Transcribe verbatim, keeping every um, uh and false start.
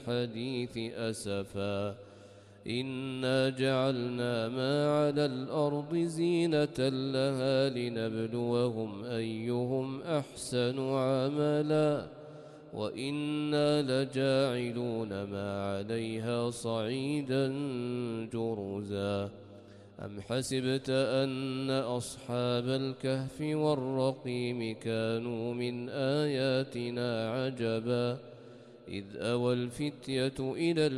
الحديث أسفا إنا جعلنا ما على الأرض زينة لها لنبلوهم أيهم أحسن عملا وإنا لجاعلون ما عليها صعيدا جرزا أم حسبت أن أصحاب الكهف والرقيم كانوا من آياتنا عجبا إذ أوى الفتية إلى